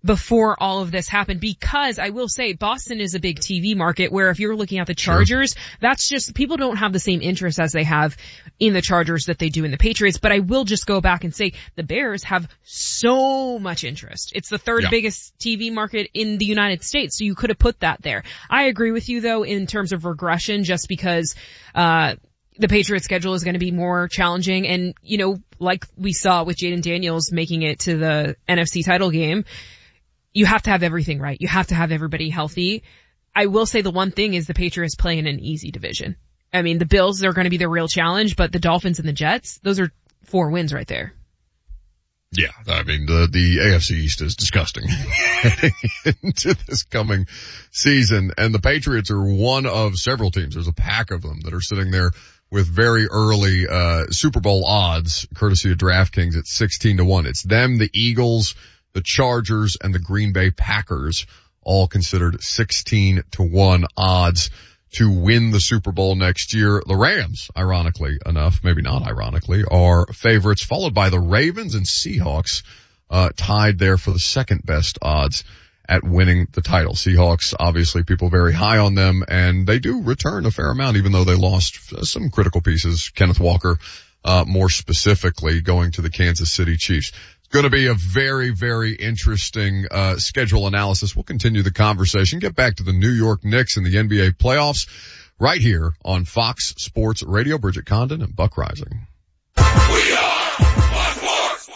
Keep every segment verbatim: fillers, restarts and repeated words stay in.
before all of this happened, because I will say Boston is a big T V market where if you're looking at the Chargers, sure. that's just, people don't have the same interest as they have in the Chargers that they do in the Patriots. But I will just go back and say the Bears have so much interest. It's the third yeah. biggest T V market in the United States. So you could have put that there. I agree with you though in terms of regression, just because, uh, the Patriots schedule is going to be more challenging. And, you know, like we saw with Jaden Daniels making it to the N F C title game, you have to have everything right. You have to have everybody healthy. I will say the one thing is the Patriots play in an easy division. I mean, the Bills are going to be the real challenge, but the Dolphins and the Jets, those are four wins right there. Yeah, I mean, the, the A F C East is disgusting into this coming season. And the Patriots are one of several teams. There's a pack of them that are sitting there with very early, uh, Super Bowl odds, courtesy of DraftKings at sixteen to one. It's them, the Eagles, the Chargers, and the Green Bay Packers, all considered sixteen to one odds to win the Super Bowl next year. The Rams, ironically enough, maybe not ironically, are favorites, followed by the Ravens and Seahawks, uh, tied there for the second best odds at winning the title. Seahawks, obviously people very high on them, and they do return a fair amount, even though they lost some critical pieces. Kenneth Walker, uh, more specifically, going to the Kansas City Chiefs. Going to be a very, very interesting uh schedule analysis. We'll continue the conversation, get back to the New York Knicks and the N B A playoffs right here on Fox Sports Radio. Bridget Condon and Buck Rising. We are Fox.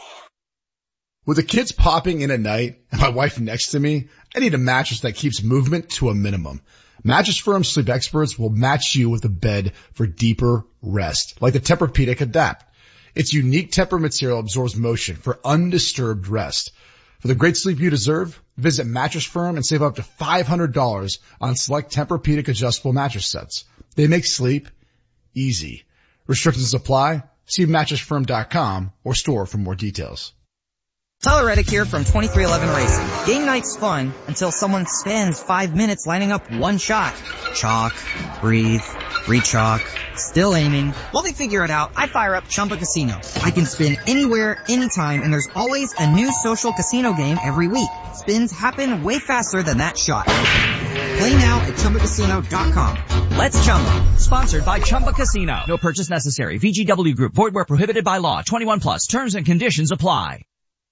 With the kids popping in at night and my wife next to me, I need a mattress that keeps movement to a minimum. Mattress Firm sleep experts will match you with a bed for deeper rest, like the Tempur-Pedic Adapt. Its unique Tempur material absorbs motion for undisturbed rest. For the great sleep you deserve, visit Mattress Firm and save up to five hundred dollars on select Tempur-Pedic adjustable mattress sets. They make sleep easy. Restrictions apply. See mattress firm dot com or store for more details. Tyler Reddick here from twenty-three eleven Racing. Game night's fun until someone spends five minutes lining up one shot. Chalk, breathe, re-chalk, still aiming. While they figure it out, I fire up Chumba Casino. I can spin anywhere, anytime, and there's always a new social casino game every week. Spins happen way faster than that shot. Play now at Chumba Casino dot com. Let's Chumba. Sponsored by Chumba Casino. No purchase necessary. V G W Group. Void where prohibited by law. twenty-one plus. Terms and conditions apply.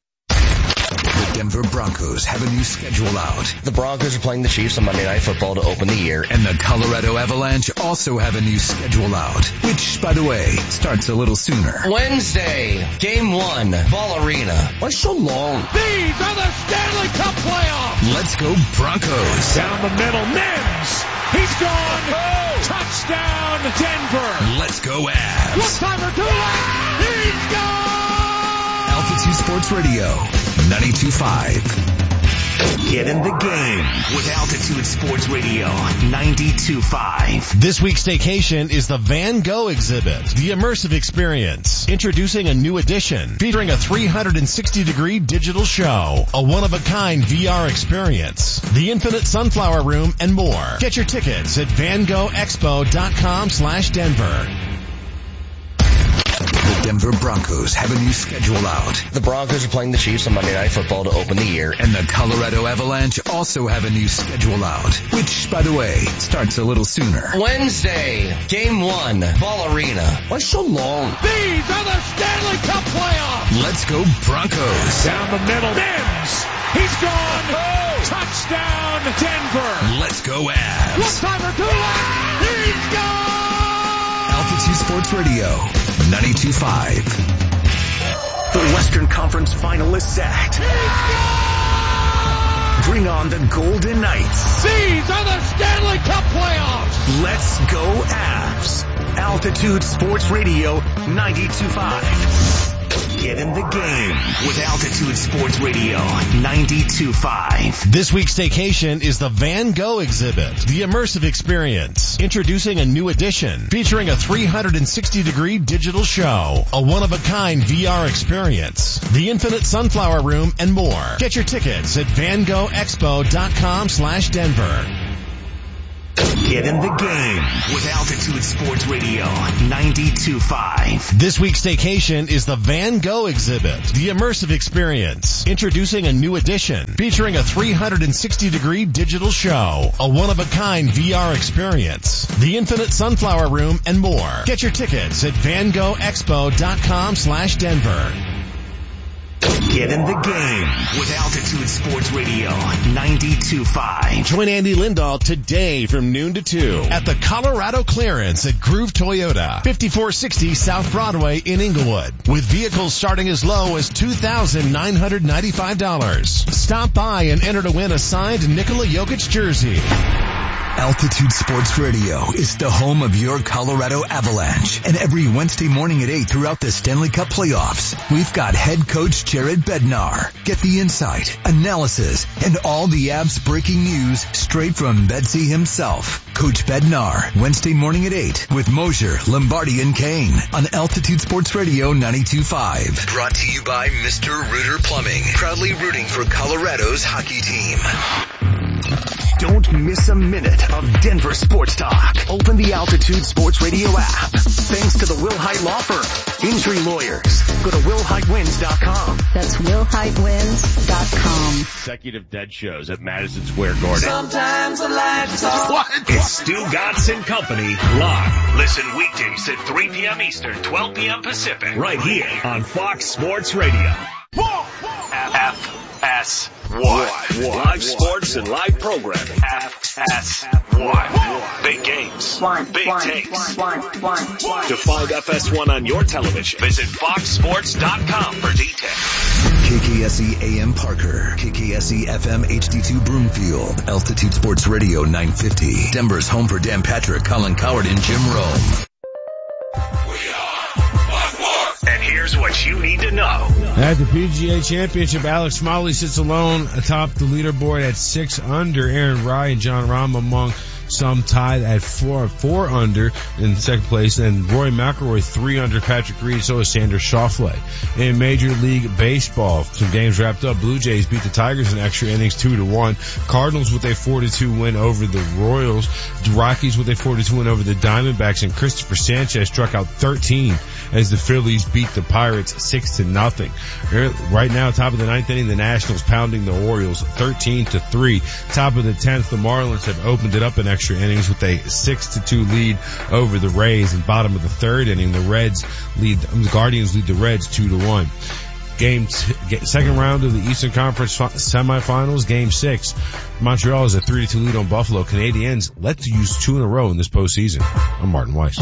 The Denver Broncos have a new schedule out. The Broncos are playing the Chiefs on Monday Night Football to open the year. And the Colorado Avalanche also have a new schedule out, which, by the way, starts a little sooner. Wednesday, Game one, Ball Arena. Why so long? These are the Stanley Cup playoffs. Let's go Broncos. Down the middle, Mims. He's gone. Oh. Touchdown, Denver. Let's go Avs. One timer, two left. He's gone. Altitude Sports Radio, ninety-two point five. Get in the game with Altitude Sports Radio, ninety-two point five. This week's staycation is the Van Gogh exhibit, the immersive experience. Introducing a new edition featuring a three hundred sixty degree digital show, a one-of-a-kind V R experience, the Infinite Sunflower Room, and more. Get your tickets at van gogh expo dot com slash Denver. The Denver Broncos have a new schedule out. The Broncos are playing the Chiefs on Monday Night Football to open the year. And the Colorado Avalanche also have a new schedule out, which, by the way, starts a little sooner. Wednesday, Game one, Ball Arena. Why so long? These are the Stanley Cup playoffs. Let's go Broncos. Down the middle, Mims. He's gone. Oh. Touchdown, Denver. Let's go Avs. One timer, two left. He's gone. Altitude Sports Radio, ninety-two point five. The Western Conference finalists act. Bring on the Golden Knights. These are the Stanley Cup playoffs. Let's go Avs. Altitude Sports Radio, ninety-two point five. Get in the game with Altitude Sports Radio, ninety-two point five. This week's staycation is the Van Gogh exhibit, the immersive experience. Introducing a new edition featuring a three hundred sixty degree digital show, a one-of-a-kind V R experience, the Infinite Sunflower Room, and more. Get your tickets at van gogh expo dot com slash Denver. Get in the game with Altitude Sports Radio ninety-two point five. This week's staycation is the Van Gogh exhibit, the immersive experience. Introducing a new edition featuring a three hundred sixty degree digital show, a one-of-a-kind V R experience, the infinite sunflower room, and more. Get your tickets at van gogh expo dot com slash Denver. Get in the game with Altitude Sports Radio ninety-two point five. Join Andy Lindahl today from noon to two at the Colorado Clearance at Groove Toyota, fifty-four sixty South Broadway in Inglewood, with vehicles starting as low as two thousand nine hundred ninety-five dollars. Stop by and enter to win a signed Nikola Jokic jersey. Altitude Sports Radio is the home of your Colorado Avalanche. And every Wednesday morning at eight throughout the Stanley Cup playoffs, we've got head coach Jared Bednar. Get the insight, analysis, and all the Avs breaking news straight from Bedsy himself. Coach Bednar, Wednesday morning at eight with Mosier, Lombardi, and Kane on Altitude Sports Radio ninety-two point five. Brought to you by Mister Rooter Plumbing, proudly rooting for Colorado's hockey team. Don't miss a minute of Denver sports talk. Open the Altitude Sports Radio app. Thanks to the Will Hite Law Firm. Injury lawyers. Go to will hite wins dot com. That's will hite wins dot com. Consecutive dead shows at Madison Square Garden. Sometimes the lights are... What? It's Stu Gatz and Company live. Listen weekdays at three p.m. Eastern, twelve p.m. Pacific. Right here on Fox Sports Radio. F S one. Live sports and live programming. F S one. Big games. One, Big one, takes. one, one, one, one. To find F S one on your television, visit fox sports dot com for details. K K S E A M Parker, K K S E F M H D two Broomfield, Altitude Sports Radio nine fifty. Denver's home for Dan Patrick, Colin Coward, and Jim Rome. And here's what you need to know. At the P G A Championship, Alex Smalley sits alone atop the leaderboard at six under. Aaron Rai and John Rahm among some tied at four, four under in second place, and Rory McIlroy three under Patrick Reed, so is Xander Schauffele. In Major League Baseball, some games wrapped up. Blue Jays beat the Tigers in extra innings two to one. Cardinals with a four to two win over the Royals. Rockies with a four to two win over the Diamondbacks, and Christopher Sanchez struck out thirteen as the Phillies beat the Pirates six to nothing. Right now, top of the ninth inning, the Nationals pounding the Orioles thirteen to three. Top of the tenth, the Marlins have opened it up in extra innings with a six to two lead over the Rays. And bottom of the third inning, the Reds lead, the Guardians lead the Reds two to one. Game t- second round of the Eastern Conference fi- semifinals, game six. Montreal is a three to two lead on Buffalo. Canadiens let to use two in a row in this postseason. I'm Martin Weiss.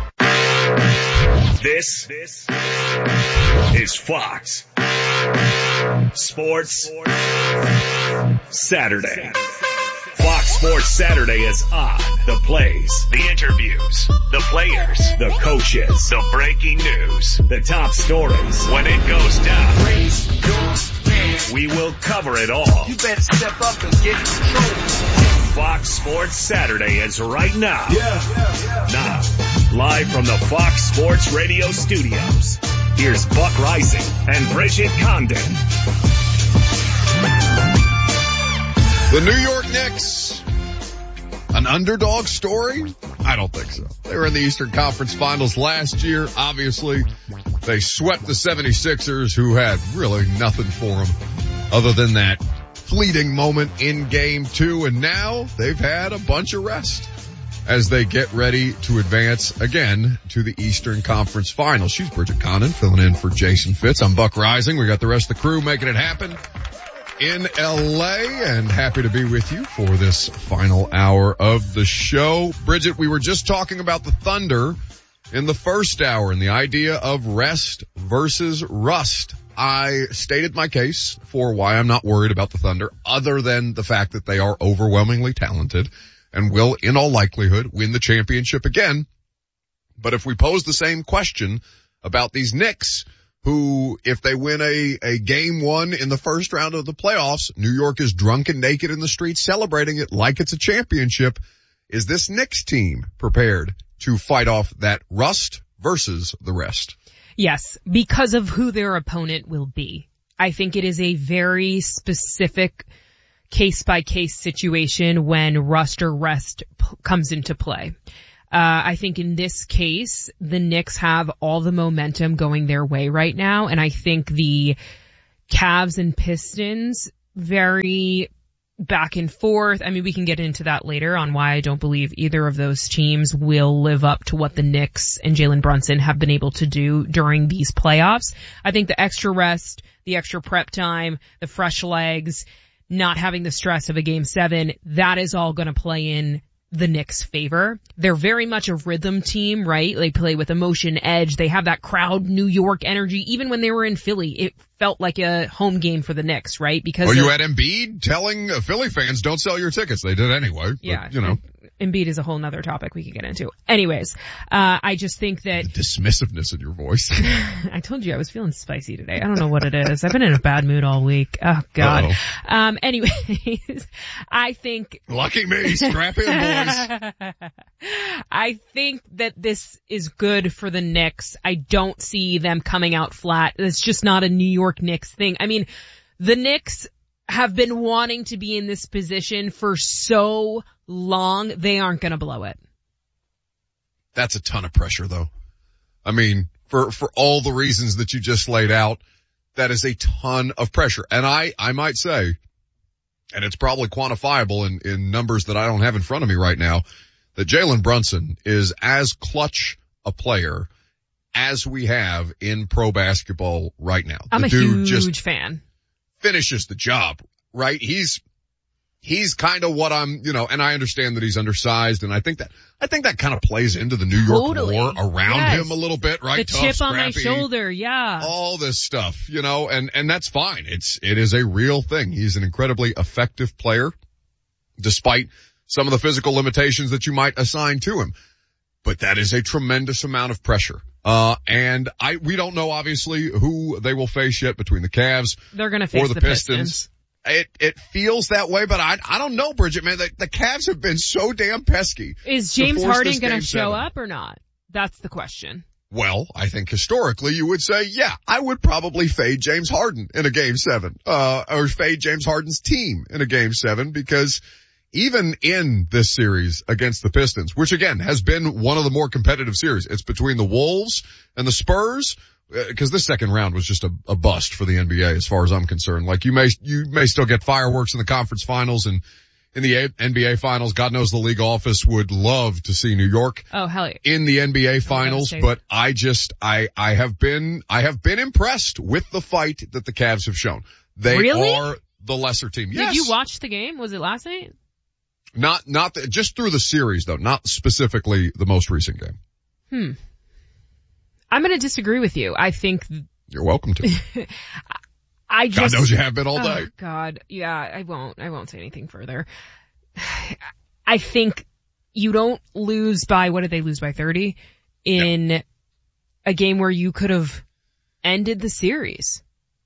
This, this is Fox Sports Saturday. Fox Sports Saturday is on. The plays, the interviews, the players, the coaches, the breaking news, the top stories. When it goes down, raise your hands. We will cover it all. You better step up and get control. Fox Sports Saturday is right now. Yeah, yeah, yeah. Now, live from the Fox Sports Radio studios, here's Buck Rising and Bridget Condon. The New York Knicks, an underdog story? I don't think so. They were in the Eastern Conference Finals last year. Obviously, they swept the seventy-sixers, who had really nothing for them other than that fleeting moment in game two. And now they've had a bunch of rest as they get ready to advance again to the Eastern Conference Finals. She's Bridget Condon, filling in for Jason Fitz. I'm Buck Rising. We got the rest of the crew making it happen in L A, and happy to be with you for this final hour of the show. Bridget, we were just talking about the Thunder in the first hour and the idea of rest versus rust. I stated my case for why I'm not worried about the Thunder, other than the fact that they are overwhelmingly talented and will, in all likelihood, win the championship again. But if we pose the same question about these Knicks, who, if they win a, a game one in the first round of the playoffs, New York is drunk and naked in the streets celebrating it like it's a championship. Is this Knicks team prepared to fight off that rust versus the rest? Yes, because of who their opponent will be. I think it is a very specific case by case situation when rust or rest p- comes into play. Uh, I think in this case, the Knicks have all the momentum going their way right now. And I think the Cavs and Pistons very back and forth. I mean, we can get into that later on why I don't believe either of those teams will live up to what the Knicks and Jalen Brunson have been able to do during these playoffs. I think the extra rest, the extra prep time, the fresh legs, not having the stress of a game seven, that is all going to play in the Knicks' favor. They're very much a rhythm team, right? They play with emotion, edge. They have that crowd New York energy. Even when they were in Philly, it felt like a home game for the Knicks, right? Because well, you of, had Embiid telling uh, Philly fans, don't sell your tickets. They did anyway. But, yeah. You know. Embiid is a whole nother topic we could get into. Anyways, uh, I just think that... The dismissiveness in your voice. I told you I was feeling spicy today. I don't know what it is. I've been in a bad mood all week. Oh, God. Uh-oh. Um, anyways, I think... Lucky me. Strap in, boys. I think that this is good for the Knicks. I don't see them coming out flat. It's just not a New York Knicks thing. I mean, the Knicks have been wanting to be in this position for so long, they aren't going to blow it. That's a ton of pressure, though. I mean, for, for all the reasons that you just laid out, that is a ton of pressure. And I, I might say, and it's probably quantifiable in, in numbers that I don't have in front of me right now, that Jalen Brunson is as clutch a player as we have in pro basketball right now. I'm the a dude huge just fan. Finishes the job, right? He's, he's kind of what I'm, you know, and I understand that he's undersized, and I think that, I think that kind of plays into the New York Totally. war around Yes. him a little bit, right? The Tough, chip on my scrappy, shoulder, yeah. all this stuff, you know, and, and that's fine. It's, it is a real thing. He's an incredibly effective player, despite some of the physical limitations that you might assign to him. But that is a tremendous amount of pressure. Uh, and I, we don't know obviously who they will face yet between the Cavs They're gonna face or the, the Pistons. Pistons. It, it feels that way, but I, I don't know, Bridget, man. The, the Cavs have been so damn pesky. Is to James force Harden this gonna game show seven. up or not? That's the question. Well, I think historically you would say, yeah, I would probably fade James Harden in a game seven, uh, or fade James Harden's team in a game seven, because even in this series against the Pistons, which again has been one of the more competitive series, it's between the Wolves and the Spurs, because this second round was just a, a bust for the N B A as far as I'm concerned. Like you may, you may still get fireworks in the conference finals and in the N B A finals. God knows the league office would love to see New York Oh, hell yeah. in the N B A finals, but I just, I, I have been, I have been impressed with the fight that the Cavs have shown. They Really? are the lesser team. Did Yes. you watch the game? Was it last night? Not, not, the, just through the series though, not specifically the most recent game. Hmm. I'm gonna disagree with you. I think You're welcome to. I just, God knows you have been all oh, day. God, yeah, I won't, I won't say anything further. I think you don't lose by, what did they lose by, thirty? In yeah. a game where you could have ended the series.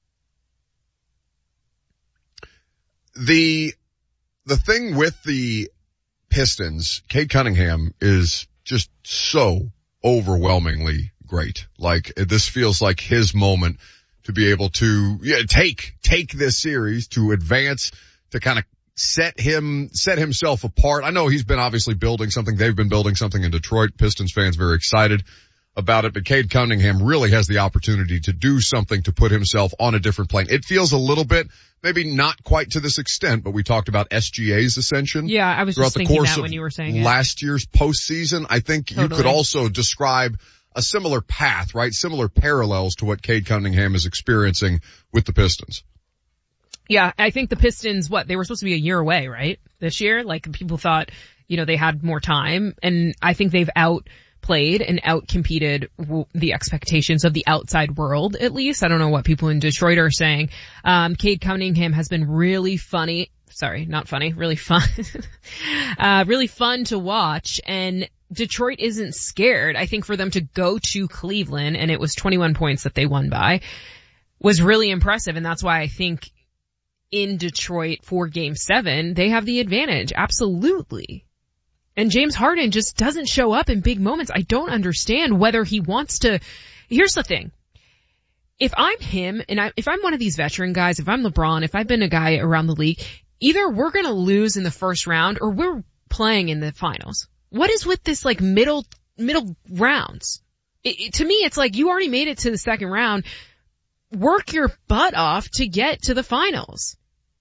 The, the thing with the Pistons, Cade Cunningham is just so overwhelmingly great. Like, this feels like his moment to be able to yeah, take, take this series to advance, to kind of set him, set himself apart. I know he's been obviously building something. They've been building something in Detroit. Pistons fans very excited about it, but Cade Cunningham really has the opportunity to do something to put himself on a different plane. It feels a little bit, maybe not quite to this extent, but we talked about S G A's ascension. Yeah, I was throughout just the thinking course that of when you were saying it. Last year's postseason. I think Totally. you could also describe a similar path, right? Similar parallels to what Cade Cunningham is experiencing with the Pistons. Yeah, I think the Pistons, what, they were supposed to be a year away, right? This year? Like, people thought, you know, they had more time, and I think they've outplayed and outcompeted w- the expectations of the outside world, at least. I don't know what people in Detroit are saying. Um, Cade Cunningham has been really funny. Sorry, not funny, really fun. uh, really fun to watch, and Detroit isn't scared. I think for them to go to Cleveland, and it was twenty-one points that they won by, was really impressive, and that's why I think in Detroit for game seven, they have the advantage. Absolutely. And James Harden just doesn't show up in big moments. I don't understand whether he wants to. Here's the thing. If I'm him, and I, if I'm one of these veteran guys, if I'm LeBron, if I've been a guy around the league, either we're going to lose in the first round or we're playing in the finals. What is with this like middle, middle rounds? It, it, to me, it's like you already made it to the second round. Work your butt off to get to the finals.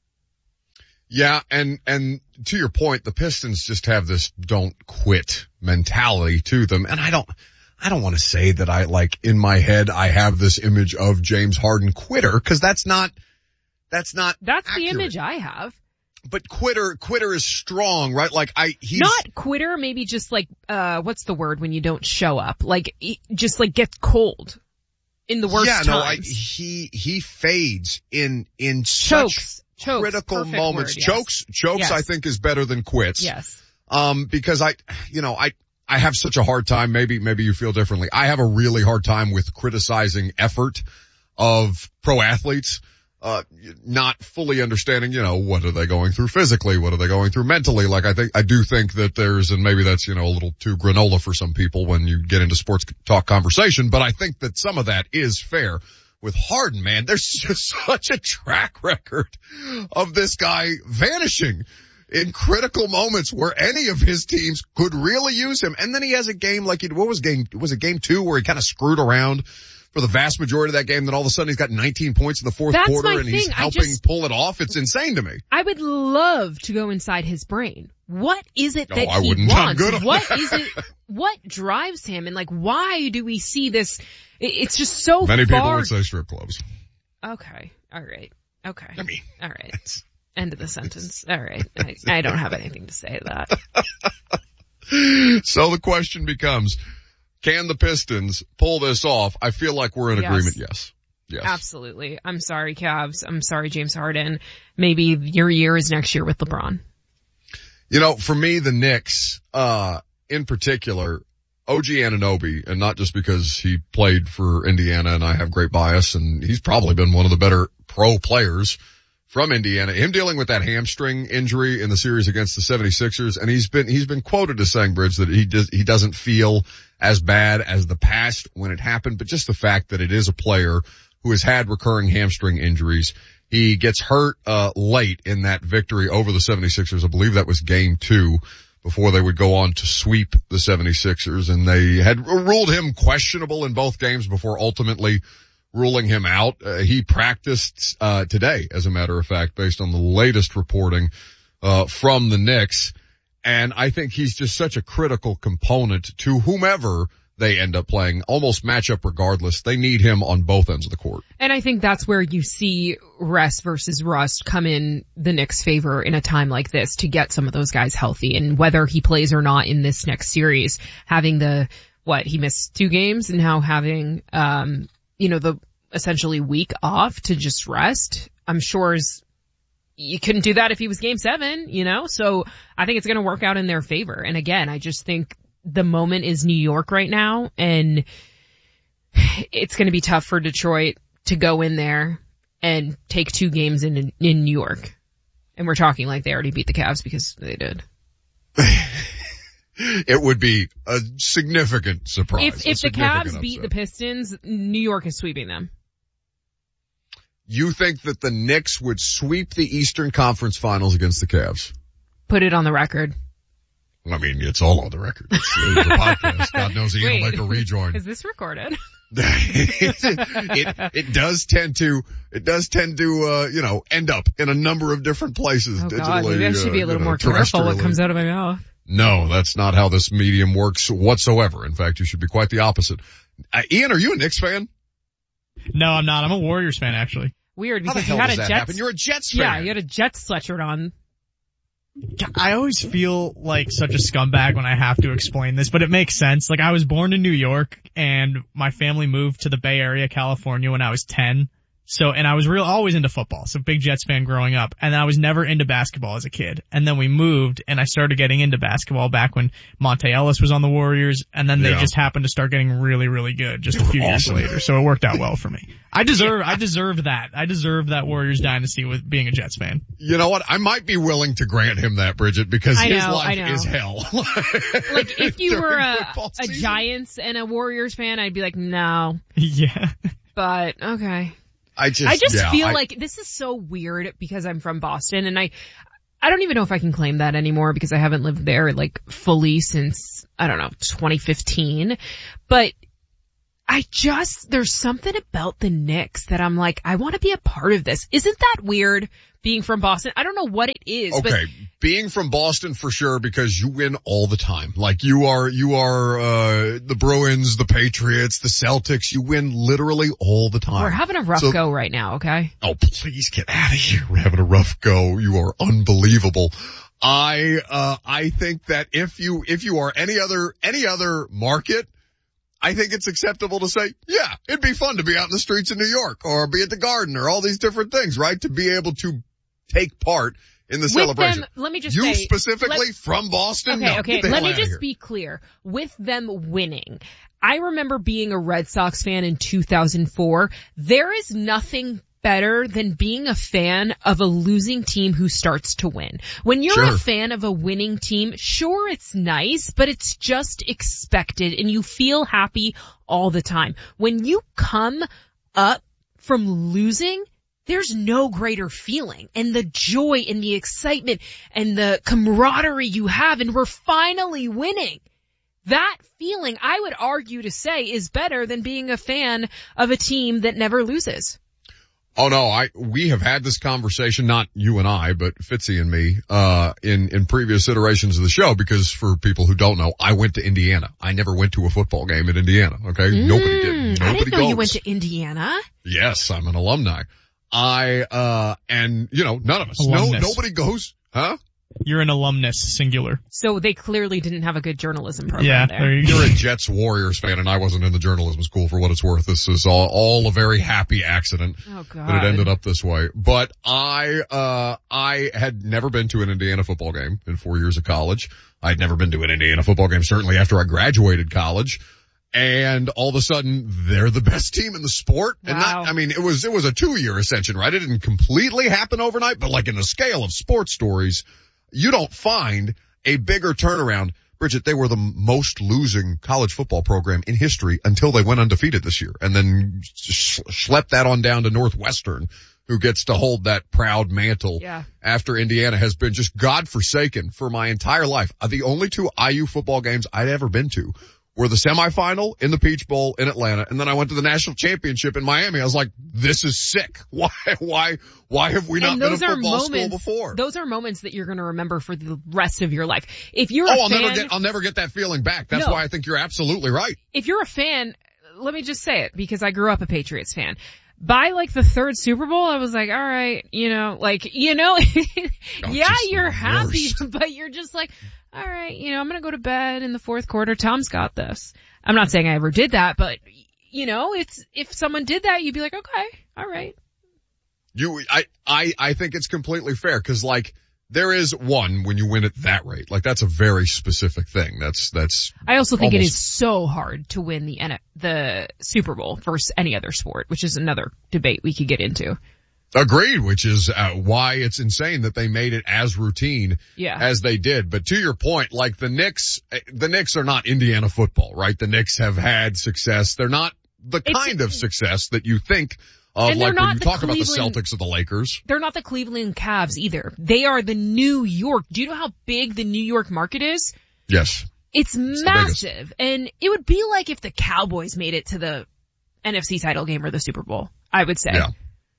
Yeah, and, and to your point, the Pistons just have this don't quit mentality to them. And I don't, I don't want to say that I like in my head, I have this image of James Harden quitter, cause that's not, that's not That's accurate. the image I have. But quitter, quitter is strong, right? Like I, he's not quitter, maybe just like, uh, what's the word when you don't show up? Like, just like get cold in the worst yeah, times. no, I, he, he fades in, in Chokes. such Chokes, critical moments. Word, yes. Chokes, chokes yes. I think is better than quits. Yes. Um, because I, you know, I, I have such a hard time, maybe, maybe you feel differently. I have a really hard time with criticizing effort of pro athletes. Uh, not fully understanding, you know, what are they going through physically? What are they going through mentally? Like I think, I do think that there's, and maybe that's, you know, a little too granola for some people when you get into sports talk conversation, but I think that some of that is fair. With Harden, man, there's just such a track record of this guy vanishing in critical moments where any of his teams could really use him. And then he has a game like he, what was game, was it game two where he kind of screwed around for the vast majority of that game, then all of a sudden he's got nineteen points in the fourth That's quarter my and thing. he's I helping just, pull it off. It's insane to me. I would love to go inside his brain. What is it that oh, I he wouldn't. wants? I'm good on what that. is it, what drives him? And like, why do we see this? It, it's just so Many far. people would say strip clubs. Okay. All right. Okay. I mean. All right. End of the sentence. All right. I, I don't have anything to say to that. So the question becomes, can the Pistons pull this off? I feel like we're in Yes. agreement. Yes. Yes. Absolutely. I'm sorry, Cavs. I'm sorry, James Harden. Maybe your year is next year with LeBron. You know, for me, the Knicks, uh, in particular, O G Anunoby, and not just because he played for Indiana and I have great bias, and he's probably been one of the better pro players from Indiana. Him dealing with that hamstring injury in the series against the seventy-sixers, and he's been, he's been quoted as saying, Bridge, that he does, he doesn't feel as bad as the past when it happened, but just the fact that it is a player who has had recurring hamstring injuries. He gets hurt, uh, late in that victory over the seventy-sixers. I believe that was game two before they would go on to sweep the seventy-sixers, and they had ruled him questionable in both games before ultimately ruling him out. Uh, he practiced, uh, today, as a matter of fact, based on the latest reporting, uh, from the Knicks. And I think he's just such a critical component to whomever they end up playing, almost matchup regardless. They need him on both ends of the court. And I think that's where you see rest versus rust come in the Knicks' favor in a time like this to get some of those guys healthy. And whether he plays or not in this next series, having the, what, he missed two games and now having, um, you know, the essentially week off to just rest, I'm sure is, you couldn't do that if he was game seven, you know? So I think it's going to work out in their favor. And again, I just think the moment is New York right now, and it's going to be tough for Detroit to go in there and take two games in in New York. And we're talking like they already beat the Cavs because they did. It would be a significant surprise. If, if the significant Cavs beat upset. the Pistons, New York is sweeping them. You think that the Knicks would sweep the Eastern Conference Finals against the Cavs? Put it on the record. I mean, it's all on the record. It's, it's a podcast. God knows Ian will make a rejoin. Is this recorded? it, it does tend to, it does tend to, uh, you know, end up in a number of different places Oh digitally. God, maybe I should be a uh, little you know, more careful what terrestrially. comes out of my mouth. No, that's not how this medium works whatsoever. In fact, you should be quite the opposite. Uh, Ian, are you a Knicks fan? No, I'm not. I'm a Warriors fan, actually. Weird, How the because hell you had does a that Jets. happen? You're a Jets fan. Yeah, you had a Jets sweatshirt on. I always feel like such a scumbag when I have to explain this, but it makes sense. Like, I was born in New York, and my family moved to the Bay Area, California when I was ten. So, and I was real, always into football. So big Jets fan growing up. And I was never into basketball as a kid. And then we moved and I started getting into basketball back when Monte Ellis was on the Warriors. And then they Yeah. just happened to start getting really, really good just a few Awesome. years later. So it worked out well for me. I deserve, I deserved that. I deserved that Warriors dynasty with being a Jets fan. You know what? I might be willing to grant him that, Bridget, because I his know, life I know. is hell. Like, if you were During a, football a season. Giants and a Warriors fan, I'd be like, no. Yeah. But, okay. I just, I just yeah, feel I, like this is so weird because I'm from Boston and I, I don't even know if I can claim that anymore because I haven't lived there like fully since, I don't know, twenty fifteen. But I just, there's something about the Knicks that I'm like, I want to be a part of this. Isn't that weird being from Boston? I don't know what it is. Okay. But being from Boston for sure because you win all the time. Like you are, you are, uh, the Bruins, the Patriots, the Celtics. You win literally all the time. We're having a rough so, go right now, okay? Oh, please get out of here. We're having a rough go. You are unbelievable. I, uh, I think that if you, if you are any other, any other market, I think it's acceptable to say, yeah, it'd be fun to be out in the streets of New York or be at the Garden or all these different things, right? To be able to take part in the with celebration. Them, let me just you say, specifically let, from Boston? Okay, no, okay. Let me just be clear. With them winning, I remember being a Red Sox fan in two thousand four. There is nothing better than being a fan of a losing team who starts to win. When you're sure. a fan of a winning team, sure, it's nice, but it's just expected and you feel happy all the time. When you come up from losing, there's no greater feeling, and the joy and the excitement and the camaraderie you have, and we're finally winning. That feeling, I would argue to say, is better than being a fan of a team that never loses. Oh no, I, we have had this conversation, not you and I, but Fitzy and me, uh, in, in previous iterations of the show, because for people who don't know, I went to Indiana. I never went to a football game in Indiana, okay? Mm, Nobody did. Nobody I didn't know goes. you went to Indiana. Yes, I'm an alumni. I, uh, and, you know, none of us. Alumnus. No, nobody goes, huh? You're an alumnus, singular. So they clearly didn't have a good journalism program yeah, there. there you go. You're a Jets Warriors fan, and I wasn't in the journalism school for what it's worth. This is all, all a very happy accident Oh, God. that it ended up this way. But I, uh, I had never been to an Indiana football game in four years of college. I'd never been to an Indiana football game, certainly after I graduated college. And all of a sudden, they're the best team in the sport. And Wow. not, I mean, it was, it was a two-year ascension, right? It didn't completely happen overnight, but like in the scale of sports stories, you don't find a bigger turnaround. Bridget, they were the most losing college football program in history until they went undefeated this year, and then sh- schlepped that on down to Northwestern, who gets to hold that proud mantle Yeah. after Indiana has been just godforsaken for my entire life. Uh, The only two I U football games I'd ever been to were the semifinal in the Peach Bowl in Atlanta, and then I went to the national championship in Miami. I was like, this is sick. Why, why, why have we not And been a those are football school moments, before? those are moments that you're going to remember for the rest of your life. If you're Oh, a I'll fan, never get, I'll never get that feeling back. That's No. why I think you're absolutely right. if you're a fan, let me just say it because I grew up a Patriots fan. By like the third Super Bowl, I was like, all right, you know, like, you know, yeah, just you're the happy, worst. but you're just like, all right, you know, I'm going to go to bed in the fourth quarter. Tom's got this. I'm not saying I ever did that, but you know, it's, if someone did that, you'd be like, okay, all right. You, I, I, I think it's completely fair because like there is one when you win at that rate. Like that's a very specific thing. That's, that's. I also think it almost- is so hard to win the N- the Super Bowl versus any other sport, which is another debate we could get into. Agreed, which is uh, why it's insane that they made it as routine Yeah. as they did. But to your point, like the Knicks, eh, the Knicks are not Indiana football, right? The Knicks have had success. They're not the It's- kind of success that you think of, And they're like when not you the talk about the Cleveland- Celtics or the Lakers. They're not the Cleveland Cavs either. They are the New York. Do you know how big the New York market is? Yes. It's the biggest. massive. And it would be like if the Cowboys made it to the N F C title game or the Super Bowl, I would say. Yeah.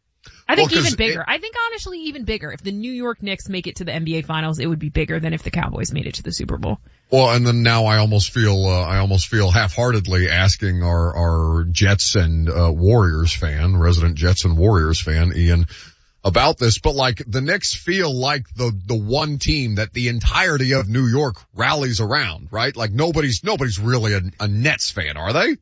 I think Well, 'cause even bigger. it- I think honestly even bigger. If the New York Knicks make it to the N B A finals, it would be bigger than if the Cowboys made it to the Super Bowl. Well, and then now I almost feel, uh, I almost feel half-heartedly asking our, our Jets and, uh, Warriors fan, resident Jets and Warriors fan, Ian, about this, but like the Knicks feel like the, the one team that the entirety of New York rallies around, right? Like nobody's, nobody's really a, a Nets fan, are they?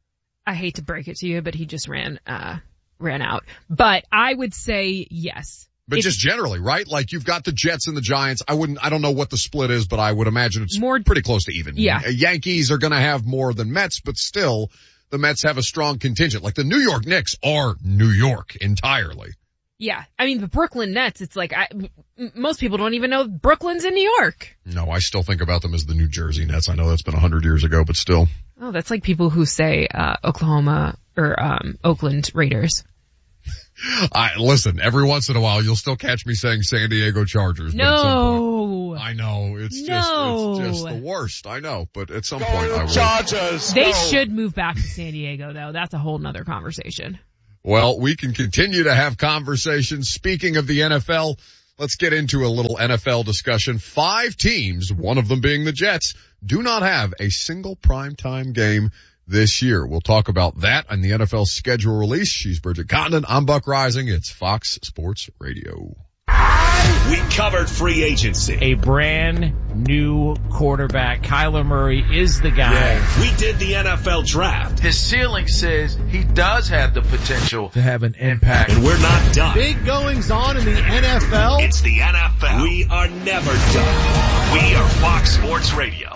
I hate to break it to you, but he just ran, uh, ran out. But I would say yes. But It's just generally, right? Like you've got the Jets and the Giants. I wouldn't, I don't know what the split is, but I would imagine it's More- pretty close to even. Yeah. Yankees are gonna have more than Mets, but still, the Mets have a strong contingent. Like the New York Knicks are New York entirely. Yeah. I mean, the Brooklyn Nets, it's like, I, m- most people don't even know Brooklyn's in New York. No, I still think about them as the New Jersey Nets. I know that's been a hundred years ago, but still. Oh, that's like people who say, uh, Oklahoma or, um, Oakland Raiders. I listen, every once in a while you'll still catch me saying San Diego Chargers. No. But at some point, I know. It's no. just it's just the worst. I know. But at some point I will. Chargers. They no. should move back to San Diego though. That's a whole nother conversation. Well, we can continue to have conversations. Speaking of the N F L, let's get into a little N F L discussion. Five teams, one of them being the Jets, do not have a single primetime game this year. We'll talk about that and the N F L schedule release. She's Bridget Condon. I'm Buck Rising. It's Fox Sports Radio. We covered free agency. A brand new quarterback. Kyler Murray is the guy. Yeah. We did the N F L draft. His ceiling says he does have the potential to have an impact. And we're not done. Big goings on in the N F L. It's the N F L. We are never done. We are Fox Sports Radio.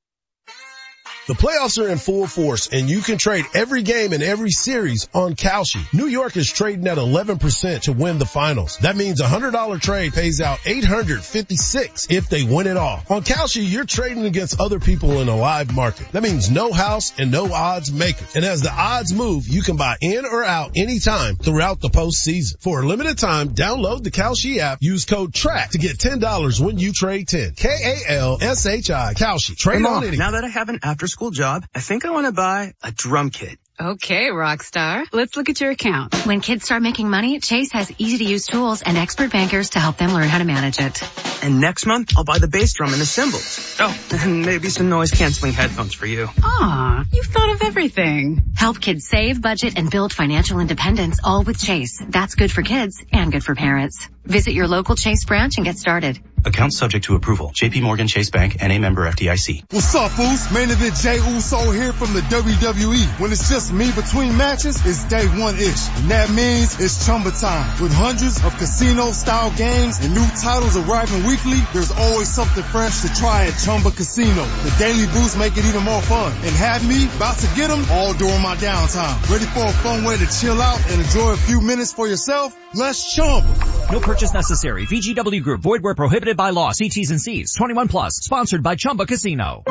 The playoffs are in full force, and you can trade every game and every series on Kalshi. New York is trading at eleven percent to win the finals. That means a one hundred dollars trade pays out eight hundred fifty-six dollars if they win it all. On Kalshi, you're trading against other people in a live market. That means no house and no odds makers. And as the odds move, you can buy in or out anytime throughout the postseason. For a limited time, download the Kalshi app. Use code TRACK to get ten dollars when you trade ten. K A L S H I. Kalshi. Trade hey, Mom, on anything. Now that I have an after-school job, I think I want to buy a drum kit. Okay, Rockstar. Let's look at your account. When kids start making money, Chase has easy-to-use tools and expert bankers to help them learn how to manage it. And next month, I'll buy the bass drum and the cymbals. Oh, and maybe some noise-canceling headphones for you. Aw, you've thought of everything. Help kids save, budget, and build financial independence, all with Chase. That's good for kids and good for parents. Visit your local Chase branch and get started. Account subject to approval. J P Morgan Chase Bank, N A member F D I C. What's up, fools? Main event Jey Uso here from the W W E. When it's just me between matches, it's day one-ish. And that means it's Chumba time. With hundreds of casino-style games and new titles arriving weekly, there's always something fresh to try at Chumba Casino. The daily boosts make it even more fun. And have me about to get them all during my downtime. Ready for a fun way to chill out and enjoy a few minutes for yourself? Let's Chumba. No purchase necessary. V G W Group. Void where prohibited by law. See T's and C's. twenty-one plus. Sponsored by Chumba Casino.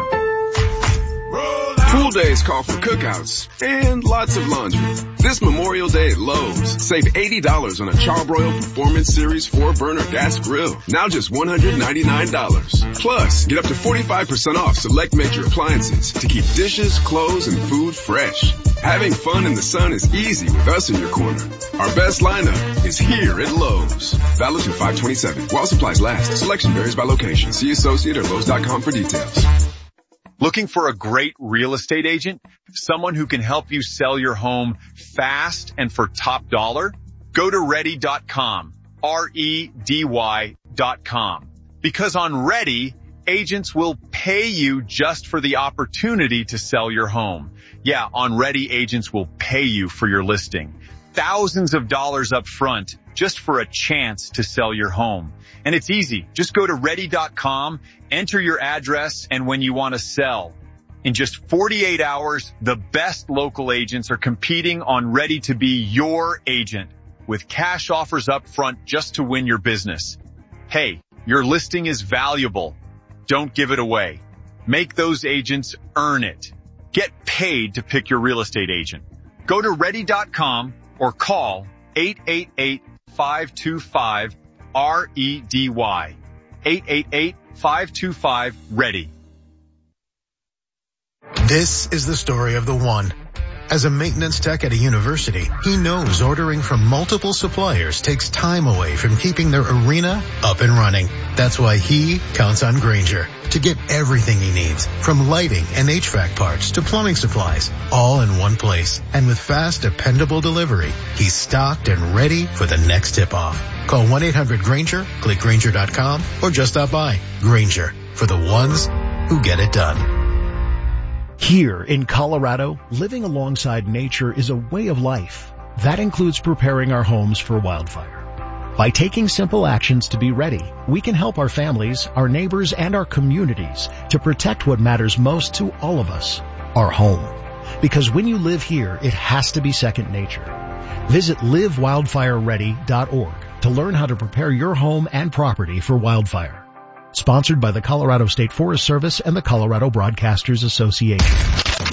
Pool days call for cookouts and lots of laundry. This Memorial Day at Lowe's, save eighty dollars on a Charbroil Performance Series four burner gas grill. Now just one hundred ninety-nine dollars. Plus, get up to forty-five percent off select major appliances to keep dishes, clothes, and food fresh. Having fun in the sun is easy with us in your corner. Our best lineup is here at Lowe's. Valid through five twenty-seven. While supplies last. Selection varies by location. See associate or Lowe's dot com for details. Looking for a great real estate agent? Someone who can help you sell your home fast and for top dollar? Go to ready dot com. R E D Y dot com. Because on Ready, agents will pay you just for the opportunity to sell your home. Yeah, on Ready, agents will pay you for your listing. Thousands of dollars up front just for a chance to sell your home. And it's easy. Just go to ready dot com, enter your address and when you want to sell. In just forty-eight hours, the best local agents are competing on Ready to be your agent with cash offers up front just to win your business. Hey, your listing is valuable. Don't give it away. Make those agents earn it. Get paid to pick your real estate agent. Go to ready dot com or call eight eight eight, five two five, R E D Y. eight eight eight, five two five, READY. This is the story of the one. As a maintenance tech at a university, he knows ordering from multiple suppliers takes time away from keeping their arena up and running. That's why he counts on Grainger to get everything he needs, from lighting and H V A C parts to plumbing supplies, all in one place. And with fast, dependable delivery, he's stocked and ready for the next tip-off. Call one eight hundred Grainger, click Grainger dot com, or just stop by. Grainger, for the ones who get it done. Here in Colorado, living alongside nature is a way of life. That includes preparing our homes for wildfire. By taking simple actions to be ready, we can help our families, our neighbors, and our communities to protect what matters most to all of us, our home. Because when you live here, it has to be second nature. Visit live wildfire ready dot org to learn how to prepare your home and property for wildfire. Sponsored by the Colorado State Forest Service and the Colorado Broadcasters Association.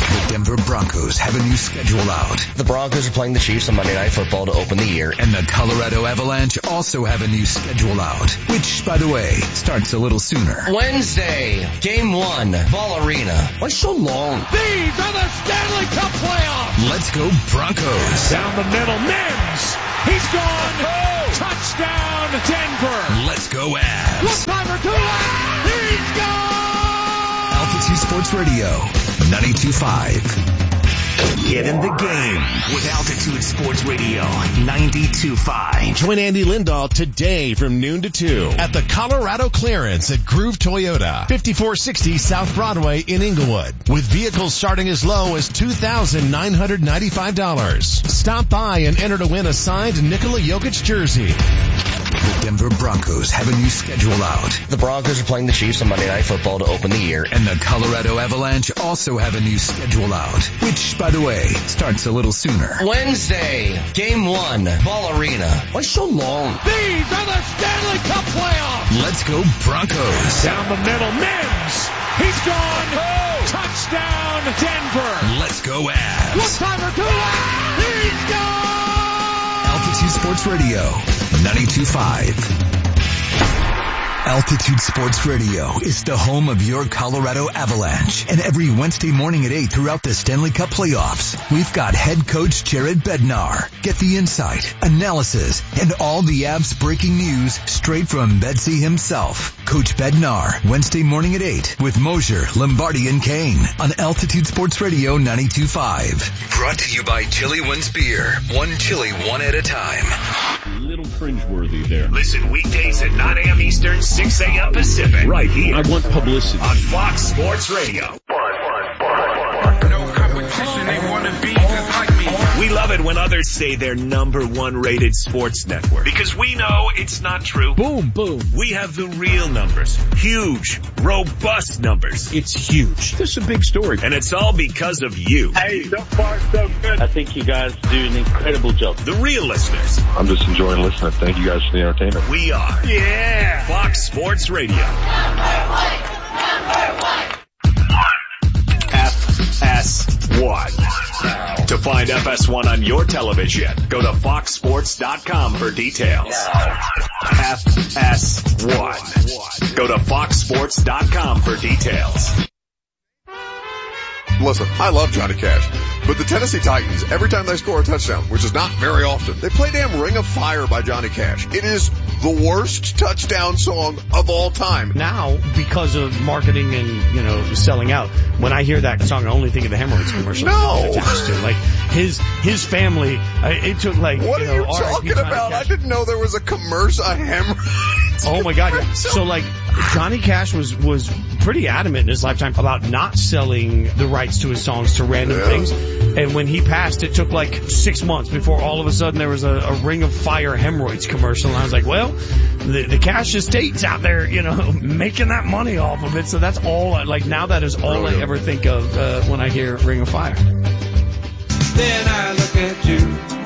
The Denver Broncos have a new schedule out. The Broncos are playing the Chiefs on Monday Night Football to open the year. And the Colorado Avalanche also have a new schedule out, which, by the way, starts a little sooner. Wednesday, game one, Ball Arena. Why so long? These are the Stanley Cup playoffs. Let's go Broncos. Down the middle, Mims. He's gone. Oh. Touchdown, Denver. Let's go Avs. One-timer to left. He's gone. Altitude Sports Radio, ninety-two point five. Get in the game with Altitude Sports Radio, ninety-two point five. Join Andy Lindahl today from noon to two at the Colorado Clearance at Groove Toyota, fifty-four sixty South Broadway in Inglewood, with vehicles starting as low as two thousand nine hundred ninety-five dollars. Stop by and enter to win a signed Nikola Jokic jersey. The Denver Broncos have a new schedule out. The Broncos are playing the Chiefs on Monday Night Football to open the year. And the Colorado Avalanche also have a new schedule out, which, by the way, starts a little sooner. Wednesday, game one, Ball Arena. Why so long? These are the Stanley Cup playoffs. Let's go Broncos. Down the middle, Mims. He's gone. Oh. Touchdown, Denver. Let's go Avs. One-timer to left. He's gone. Altitude Sports Radio, ninety-two point five. Altitude Sports Radio is the home of your Colorado Avalanche. And every Wednesday morning at eight throughout the Stanley Cup playoffs, we've got head coach Jared Bednar. Get the insight, analysis, and all the Avs breaking news straight from Bedsy himself. Coach Bednar, Wednesday morning at eight with Mosier, Lombardi, and Kane on Altitude Sports Radio ninety-two point five. Brought to you by Chili One's Beer. One chili, one at a time. A little cringeworthy there. Listen weekdays at nine a.m. Eastern, six a.m. Pacific. Right here. I want publicity. On Fox Sports Radio. No competition, they want to be just like me. We love it when others say they're number one rated sports network. Because we know it's not true. Boom, boom. We have the real numbers. Huge, robust numbers. It's huge. This is a big story. And it's all because of you. Hey, so far so good. I think you guys do an incredible job. The real listeners. I'm just enjoying listening. Thank you guys for the entertainment. We are. Yeah. Fox Sports Radio. Number one. Number one. F S one. To find F S one on your television, go to fox sports dot com for details. F S one. Go to fox sports dot com for details. Listen, I love Johnny Cash, but the Tennessee Titans, every time they score a touchdown, which is not very often, they play damn Ring of Fire by Johnny Cash. It is the worst touchdown song of all time. Now, because of marketing and, you know, selling out, when I hear that song, I only think of the hemorrhoids commercial. No! Attached to. Like, his, his family, uh, it took like, what you are know, you talking about? I didn't know there was a commercial, a hemorrhoids. Oh my God. Yeah. So like, Johnny Cash was, was pretty adamant in his lifetime about not selling the rights to his songs to random yeah. things. And when he passed, it took like six months before all of a sudden there was a, a Ring of Fire hemorrhoids commercial. And I was like, well, the, the Cash estate's out there, you know, making that money off of it. So that's all, I, like now that is all Brilliant. I ever think of, uh, when I hear Ring of Fire. Then I look at you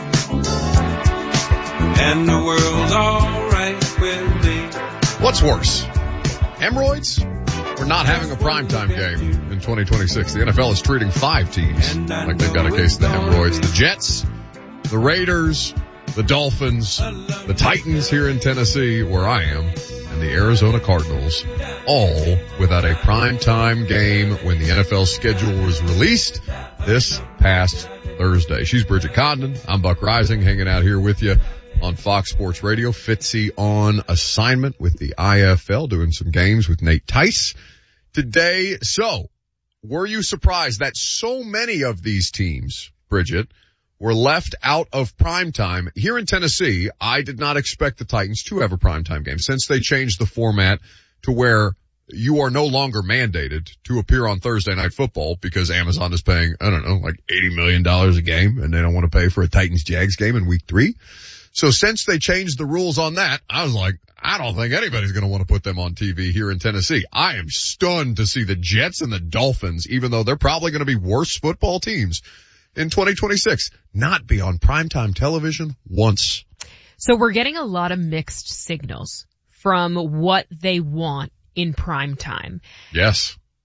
and the world's alright with me. What's worse? Hemorrhoids or not having a primetime game in twenty twenty-six? The N F L is treating five teams like they've got a case of the hemorrhoids. The Jets, the Raiders, the Dolphins, the Titans here in Tennessee, where I am, and the Arizona Cardinals, all without a primetime game when the N F L schedule was released this past Thursday. She's Bridget Condon. I'm Buck Rising, hanging out here with you on Fox Sports Radio. Fitzy on assignment with the I F L, doing some games with Nate Tice today. So, were you surprised that so many of these teams, Bridget, were left out of primetime? Here in Tennessee, I did not expect the Titans to have a primetime game since they changed the format to where you are no longer mandated to appear on Thursday Night Football because Amazon is paying, I don't know, like eighty million dollars a game, and they don't want to pay for a Titans-Jags game in week three. So since they changed the rules on that, I was like, I don't think anybody's going to want to put them on T V here in Tennessee. I am stunned to see the Jets and the Dolphins, even though they're probably going to be worse football teams in twenty twenty-six, not be on primetime television once. So we're getting a lot of mixed signals from what they want in primetime. Yes.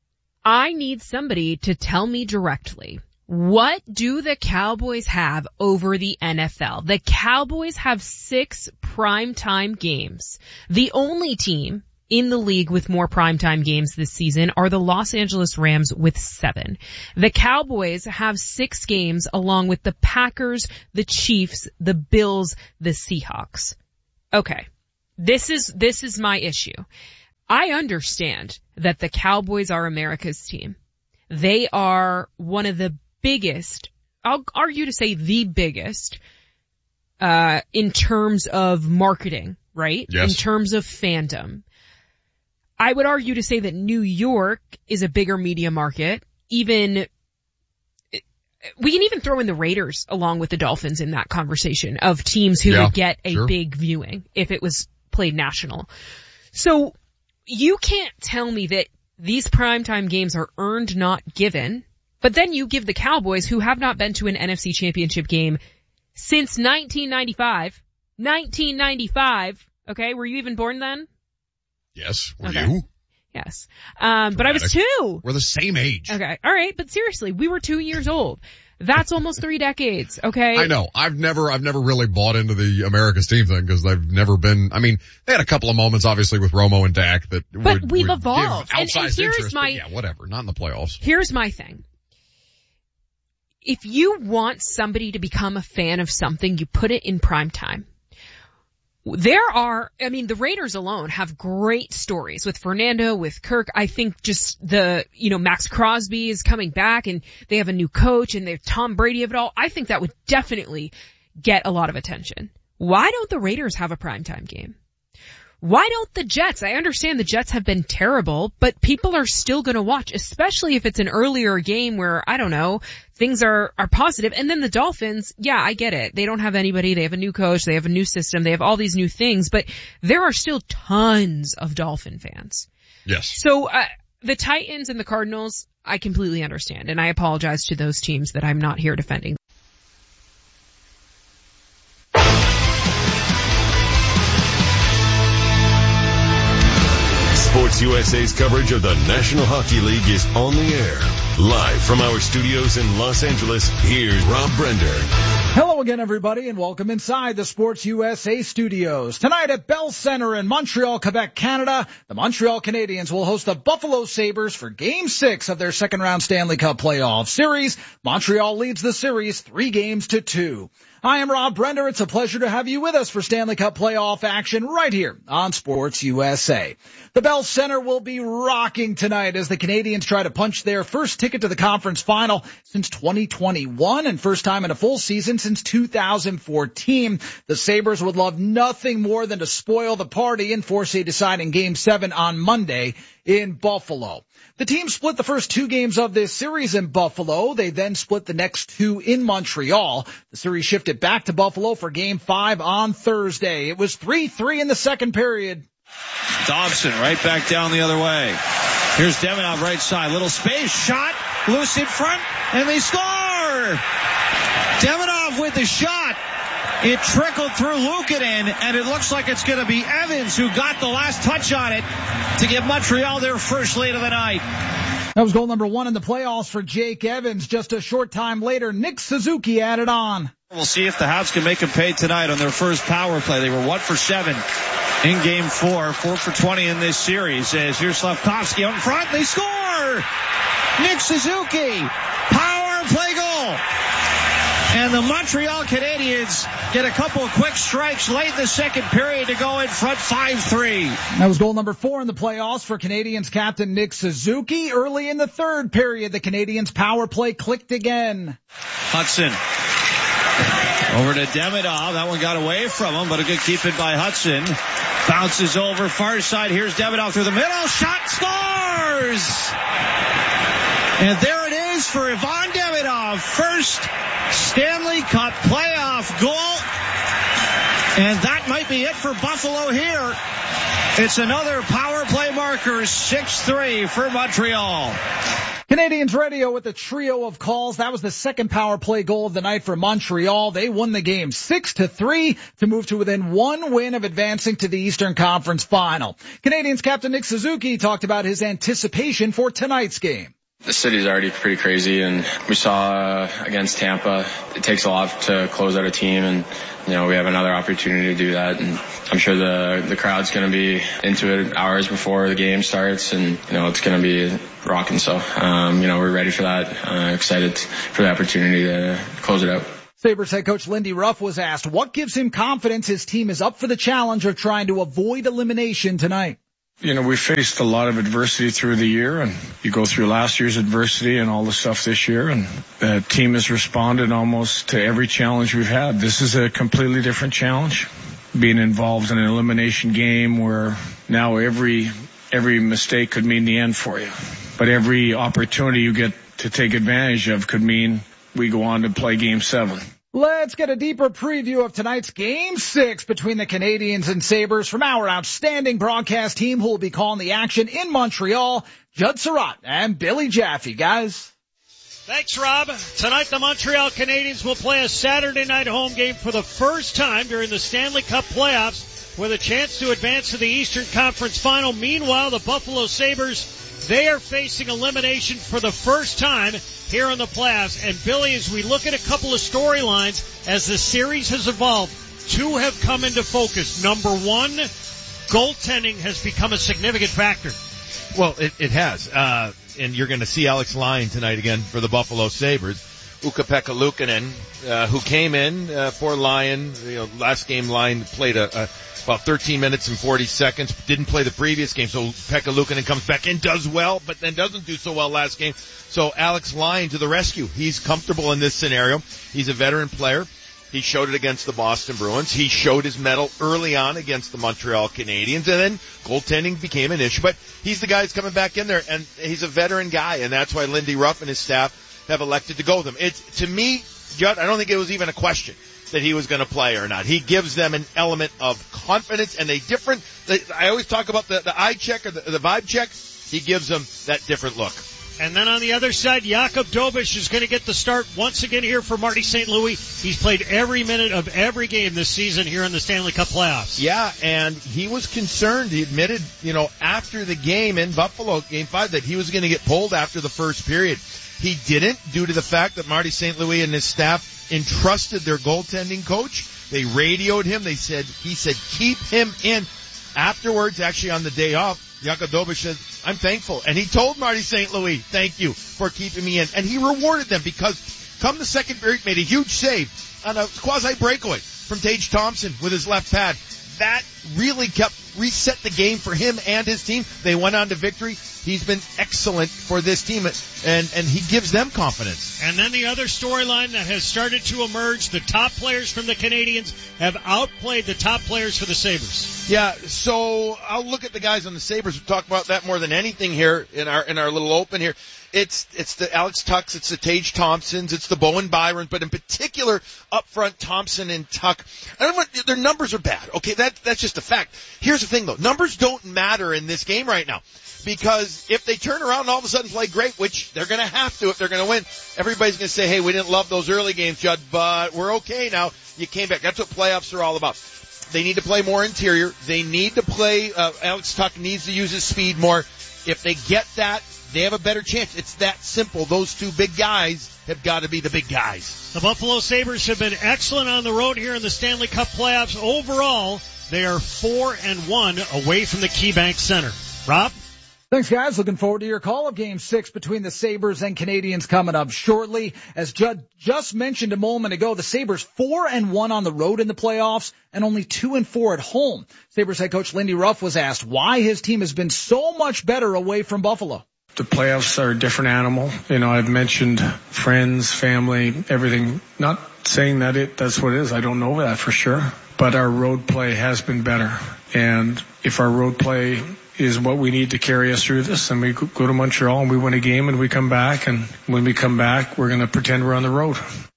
I need somebody to tell me directly, what do the Cowboys have over the N F L? The Cowboys have six primetime games. The only team in the league with more primetime games this season are the Los Angeles Rams with seven. The Cowboys have six games along with the Packers, the Chiefs, the Bills, the Seahawks. Okay. This is, this is my issue. I understand that the Cowboys are America's team. They are one of the biggest, I'll argue to say the biggest, uh, in terms of marketing, right? Yes. In terms of fandom. I would argue to say that New York is a bigger media market. Even, we can even throw in the Raiders along with the Dolphins in that conversation of teams who yeah, would get a sure. big viewing if it was played national. So you can't tell me that these primetime games are earned, not given, but then you give the Cowboys, who have not been to an N F C championship game since nineteen ninety-five, nineteen ninety-five, okay, were you even born then? Yes. Were okay. you? Yes. Um, but I was two. We're the same age. Okay. All right. But seriously, we were two years old. That's almost three decades. Okay. I know. I've never, I've never really bought into the America's team thing because they've never been, I mean, they had a couple of moments obviously with Romo and Dak that but would, we've would evolved. give And, and outsized here's interest, my, yeah, whatever. Not in the playoffs. Here's my thing. If you want somebody to become a fan of something, you put it in prime time. There are, I mean, the Raiders alone have great stories with Fernando, with Kirk. I think just the, you know, Max Crosby is coming back and they have a new coach and they're Tom Brady of it all. I think that would definitely get a lot of attention. Why don't the Raiders have a primetime game? Why don't the Jets? I understand the Jets have been terrible, but people are still going to watch, especially if it's an earlier game where, I don't know, things are, are positive. And then the Dolphins, yeah, I get it. They don't have anybody. They have a new coach. They have a new system. They have all these new things, but there are still tons of Dolphin fans. Yes. So, uh, the Titans and the Cardinals, I completely understand. And I apologize to those teams that I'm not here defending. Sports U S A's coverage of the National Hockey League is on the air. Live from our studios in Los Angeles, here's Rob Brender. Hello again, everybody, and welcome inside the Sports U S A studios. Tonight at Bell Center in Montreal, Quebec, Canada, the Montreal Canadiens will host the Buffalo Sabres for Game six of their second-round Stanley Cup playoff series. Montreal leads the series three games to two. I am Rob Brender. It's a pleasure to have you with us for Stanley Cup playoff action right here on Sports U S A. The Bell Center will be rocking tonight as the Canadiens try to punch their first ticket to the conference final since twenty twenty-one and first time in a full season since two thousand fourteen. The Sabres would love nothing more than to spoil the party and force a deciding Game seven on Monday in Buffalo. The team split the first two games of this series in Buffalo. They then split the next two in Montreal. The series shifted back to Buffalo for Game five on Thursday. It was three three in the second period. Dobson right back down the other way. Here's Demonov right side. Little space shot. Loose in front. And they score! Demonov with the shot. It trickled through Luukkonen, and it looks like it's going to be Evans who got the last touch on it to give Montreal their first lead of the night. That was goal number one in the playoffs for Jake Evans. Just a short time later, Nick Suzuki added on. We'll see if the Habs can make them pay tonight on their first power play. They were one for seven in game four, four for twenty in this series. As here's Slavkovsky out in front, they score! Nick Suzuki, power play goal. And the Montreal Canadiens get a couple of quick strikes late in the second period to go in front five three. That was goal number four in the playoffs for Canadiens captain Nick Suzuki. Early in the third period, the Canadiens power play clicked again. Hudson over to Demidov. That one got away from him, but a good keep in by Hudson. Bounces over far side. Here's Demidov through the middle. Shot, scores! And there it is for Ivan Demidov. First Stanley Cup playoff goal. And that might be it for Buffalo here. It's another power play marker, six three for Montreal. Canadiens radio with a trio of calls. That was the second power play goal of the night for Montreal. They won the game six to three to move to within one win of advancing to the Eastern Conference Final. Canadiens captain Nick Suzuki talked about his anticipation for tonight's game. The city's already pretty crazy, and we saw uh, against Tampa, it takes a lot to close out a team, and you know we have another opportunity to do that, and I'm sure the the crowd's going to be into it hours before the game starts, and you know it's going to be rocking. So um, you know we're ready for that, uh, excited for the opportunity to close it out. Sabres head coach Lindy Ruff was asked what gives him confidence his team is up for the challenge of trying to avoid elimination tonight. You know, we faced a lot of adversity through the year, and you go through last year's adversity and all the stuff this year, and the team has responded almost to every challenge we've had. This is a completely different challenge, being involved in an elimination game where now every every mistake could mean the end for you. But every opportunity you get to take advantage of could mean we go on to play game seven. Let's get a deeper preview of tonight's Game six between the Canadiens and Sabres from our outstanding broadcast team who will be calling the action in Montreal, Judd Surratt and Billy Jaffe. Guys. Thanks, Rob. Tonight the Montreal Canadiens will play a Saturday night home game for the first time during the Stanley Cup playoffs with a chance to advance to the Eastern Conference Final. Meanwhile, the Buffalo Sabres, they are facing elimination for the first time here in the playoffs. And Billy, as we look at a couple of storylines as the series has evolved, two have come into focus. Number one, goaltending has become a significant factor. Well, it, it has. Uh, and you're going to see Alex Lyon tonight again for the Buffalo Sabres. Ukko-Pekka Luukkonen, uh, who came in uh, for Lyon. You know, last game Lyon played a, a about thirteen minutes and forty seconds. Didn't play the previous game, so Pekka Luukkonen comes back in, does well, but then doesn't do so well last game. So Alex Lyon to the rescue. He's comfortable in this scenario. He's a veteran player. He showed it against the Boston Bruins. He showed his mettle early on against the Montreal Canadiens, and then goaltending became an issue. But he's the guy that's coming back in there, and he's a veteran guy, and that's why Lindy Ruff and his staff have elected to go with him. It's, to me, Judd, I don't think it was even a question that he was going to play or not. He gives them an element of confidence and a different, I always talk about the, the eye check or the, the vibe check. He gives them that different look. And then on the other side, Jakub Dobeš is going to get the start once again here for Marty Saint Louis. He's played every minute of every game this season here in the Stanley Cup playoffs. Yeah, and he was concerned. He admitted, you know, after the game in Buffalo, game five, that he was going to get pulled after the first period. He didn't, due to the fact that Marty Saint Louis and his staff entrusted their goaltending coach. They radioed him. They said, he said, keep him in. Afterwards, actually on the day off, Jakub Dobeš said, I'm thankful. And he told Marty Saint Louis, thank you for keeping me in. And he rewarded them because come the second period, made a huge save on a quasi breakaway from Tage Thompson with his left pad. That really kept, reset the game for him and his team. They went on to victory. He's been excellent for this team, and, and he gives them confidence. And then the other storyline that has started to emerge, the top players from the Canadiens have outplayed the top players for the Sabres. Yeah, so I'll look at the guys on the Sabres. We'll talk about that more than anything here in our, in our little open here. It's, it's the Alex Tuchs, it's the Tage Thompsons, it's the Bowen Byrons, but in particular, up front, Thompson and Tuch. I don't know, their numbers are bad. Okay, that, that's just a fact. Here's the thing though, numbers don't matter in this game right now. Because if they turn around and all of a sudden play great, which they're going to have to if they're going to win, everybody's going to say, hey, we didn't love those early games, Judd, but we're okay now. You came back. That's what playoffs are all about. They need to play more interior. They need to play, uh, Alex Tuch needs to use his speed more. If they get that, they have a better chance. It's that simple. Those two big guys have got to be the big guys. The Buffalo Sabres have been excellent on the road here in the Stanley Cup playoffs. Overall, they are four and one away from the KeyBank Center. Rob? Thanks, guys. Looking forward to your call of Game six between the Sabres and Canadiens coming up shortly. As Judd just mentioned a moment ago, the Sabres four and one on the road in the playoffs and only two and four at home. Sabres head coach Lindy Ruff was asked why his team has been so much better away from Buffalo. The playoffs are a different animal. You know, I've mentioned friends, family, everything. Not saying that it that's what it is. I don't know that for sure. But our road play has been better. And if our road play is what we need to carry us through this, and we go to Montreal and we win a game and we come back, and when we come back, we're going to pretend we're on the road.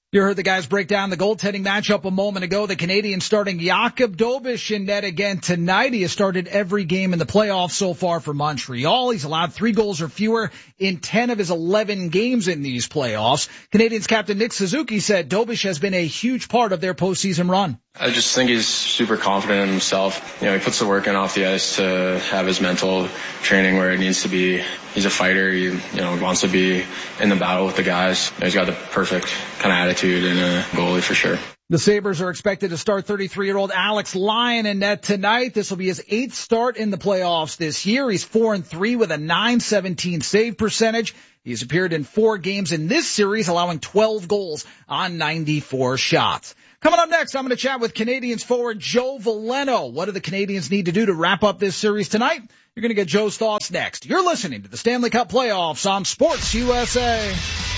You heard the guys break down the goaltending matchup a moment ago. The Canadians starting Jakub Dobeš in net again tonight. He has started every game in the playoffs so far for Montreal. He's allowed three goals or fewer in ten of his eleven games in these playoffs. Canadians captain Nick Suzuki said Dobeš has been a huge part of their postseason run. I just think he's super confident in himself. You know, he puts the work in off the ice to have his mental training where it needs to be. He's a fighter. He, you know, wants to be in the battle with the guys. He's got the perfect kind of attitude and a goalie for sure. The Sabres are expected to start thirty-three-year-old Alex Lyon in net tonight. This will be his eighth start in the playoffs this year. He's four and three with a nine seventeen save percentage. He's appeared in four games in this series, allowing twelve goals on ninety-four shots. Coming up next, I'm going to chat with Canadians forward Joe Veleno. What do the Canadians need to do to wrap up this series tonight? You're going to get Joe's thoughts next. You're listening to the Stanley Cup Playoffs on Sports U S A.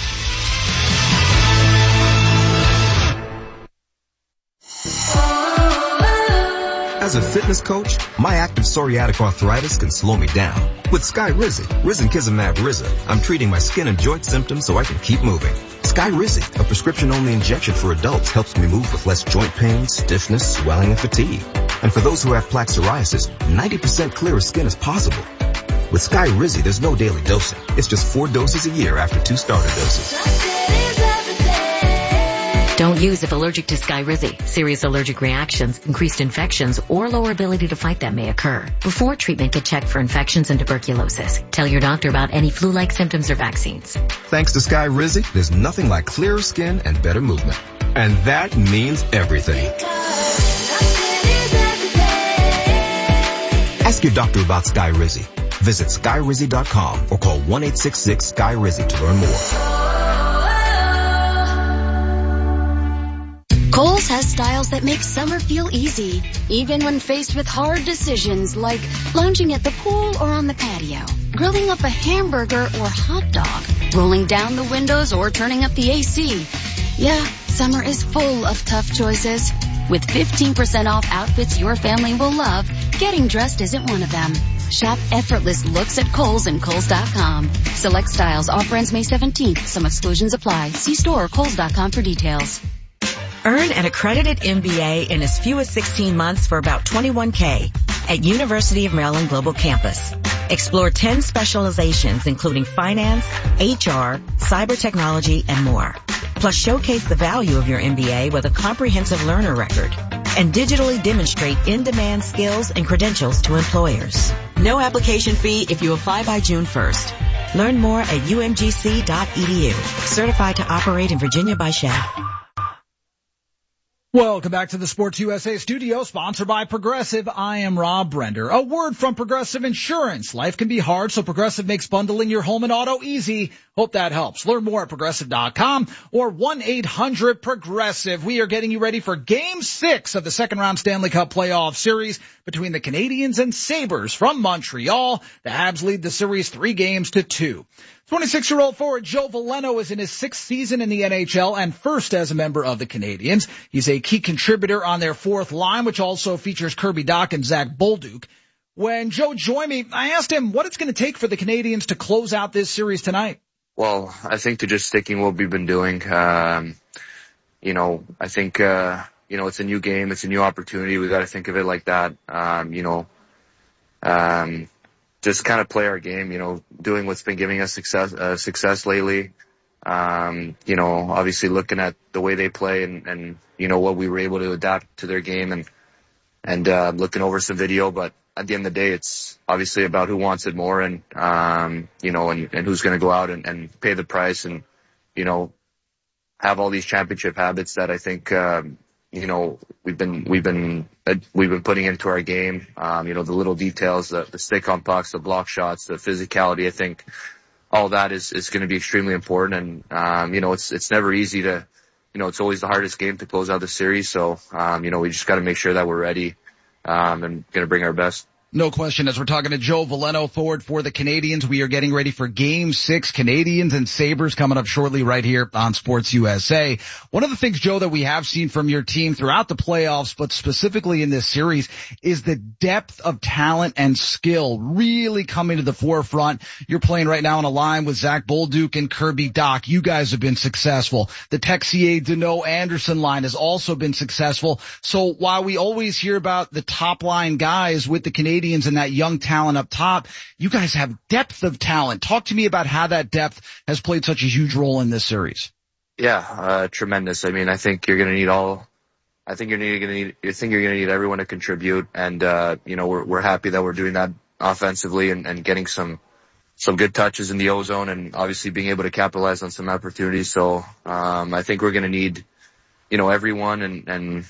As a fitness coach, my active psoriatic arthritis can slow me down. With Skyrizi, Risankizumab Riza, I'm treating my skin and joint symptoms so I can keep moving. Skyrizi, a prescription-only injection for adults, helps me move with less joint pain, stiffness, swelling, and fatigue. And for those who have plaque psoriasis, ninety percent clearer skin is possible. With Skyrizi, there's no daily dosing. It's just four doses a year after two starter doses. Don't use if allergic to Skyrizi. Serious allergic reactions, increased infections, or lower ability to fight them may occur. Before treatment, get checked for infections and tuberculosis. Tell your doctor about any flu-like symptoms or vaccines. Thanks to Skyrizi, there's nothing like clearer skin and better movement. And that means everything. Ask your doctor about Skyrizi. Visit Skyrizi dot com or call one eight six six Sky Rizi to learn more. Kohl's has styles that make summer feel easy, even when faced with hard decisions like lounging at the pool or on the patio, grilling up a hamburger or hot dog, rolling down the windows or turning up the A C. Yeah, summer is full of tough choices. With fifteen percent off outfits your family will love, getting dressed isn't one of them. Shop effortless looks at Kohl's and Kohl's dot com. Select styles. Offer ends May seventeenth. Some exclusions apply. See store or Kohl's dot com for details. Earn an accredited M B A in as few as sixteen months for about twenty-one K at University of Maryland Global Campus. Explore ten specializations including finance, H R, cyber technology, and more. Plus showcase the value of your M B A with a comprehensive learner record and digitally demonstrate in-demand skills and credentials to employers. No application fee if you apply by June first. Learn more at U M G C dot E D U. Certified to operate in Virginia by Shell. Welcome back to the Sports U S A studio, sponsored by Progressive. I am Rob Brender. A word from Progressive Insurance. Life can be hard, so Progressive makes bundling your home and auto easy. Hope that helps. Learn more at Progressive dot com or one eight hundred Progressive. We are getting you ready for Game six of the second round Stanley Cup playoff series between the Canadians and Sabres from Montreal. The Habs lead the series three games to two. twenty-six-year-old forward Joe Veleno is in his sixth season in the N H L and first as a member of the Canadians. He's a key contributor on their fourth line, which also features Kirby Dach and Zach Bolduc. When Joe joined me, I asked him what it's going to take for the Canadians to close out this series tonight. Well, I think to just sticking what we've been doing. Um, you know, I think, uh, you know, it's a new game. It's a new opportunity. We got to think of it like that. Um, you know, um, just kind of play our game, you know, doing what's been giving us success, uh, success lately. Um, you know, obviously looking at the way they play and, and, you know, what we were able to adapt to their game and, and, uh, looking over some video. But at the end of the day, it's obviously about who wants it more and, um, you know, and, and who's going to go out and, and pay the price and, you know, have all these championship habits that I think, um, you know, we've been, we've been, uh, we've been putting into our game. Um, you know, the little details, the, the stick on pucks, the block shots, the physicality. I think all that is, is going to be extremely important. And, um, you know, it's, it's never easy to, you know, it's always the hardest game to close out the series. So, um, you know, we just got to make sure that we're ready, um, and going to bring our best. No question. As we're talking to Joe Veleno, forward for the Canadians, we are getting ready for Game six, Canadians and Sabres, coming up shortly right here on Sports U S A. One of the things, Joe, that we have seen from your team throughout the playoffs, but specifically in this series, is the depth of talent and skill really coming to the forefront. You're playing right now on a line with Zach Bolduc and Kirby Dach. You guys have been successful. The Texier, Deneau, Anderson line has also been successful. So while we always hear about the top line guys with the Canadians and that young talent up top, you guys have depth of talent. Talk to me about how that depth has played such a huge role in this series. Yeah, uh, tremendous. I mean, I think you're going to need all, I think you're going to need, I think you're going to need everyone to contribute. And, uh, you know, we're, we're happy that we're doing that offensively and, and getting some, some good touches in the O-zone and obviously being able to capitalize on some opportunities. So, um, I think we're going to need, you know, everyone and, and,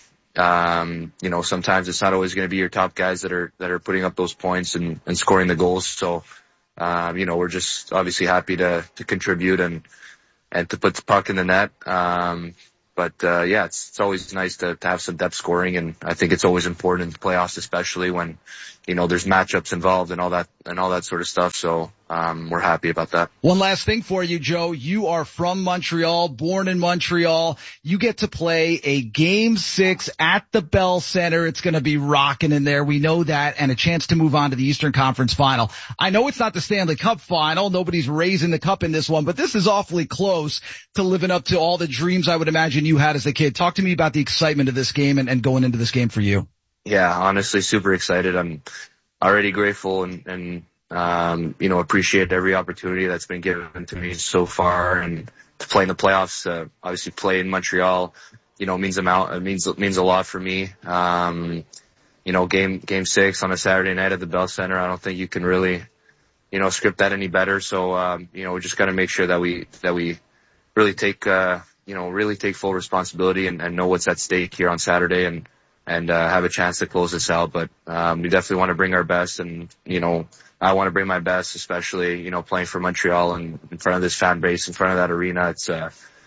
Um, you know, sometimes it's not always going to be your top guys that are, that are putting up those points and, and scoring the goals. So, um, you know, we're just obviously happy to, to contribute and, and to put the puck in the net. Um, but, uh, yeah, it's, it's always nice to, to have some depth scoring. And I think it's always important in the playoffs, especially when, you know, there's matchups involved and all that, and all that sort of stuff. So, um, we're happy about that. One last thing for you, Joe. You are from Montreal, born in Montreal. You get to play a game six at the Bell Center. It's going to be rocking in there. We know that, and a chance to move on to the Eastern Conference Final. I know it's not the Stanley Cup Final. Nobody's raising the cup in this one, but this is awfully close to living up to all the dreams I would imagine you had as a kid. Talk to me about the excitement of this game and, and going into this game for you. Yeah, honestly, super excited. I'm already grateful and, and, um, you know, appreciate every opportunity that's been given to me so far. And to play in the playoffs, uh, obviously play in Montreal, you know, means amount, it means, it means a lot for me. Um, you know, game, game six on a Saturday night at the Bell Center, I don't think you can really, you know, script that any better. So, um, you know, we just got to make sure that we, that we really take, uh, you know, really take full responsibility and, and know what's at stake here on Saturday and, and, uh, have a chance to close this out. But, um, we definitely want to bring our best and, you know, I want to bring my best, especially, you know, playing for Montreal and in front of this fan base, in front of that arena. It's, uh,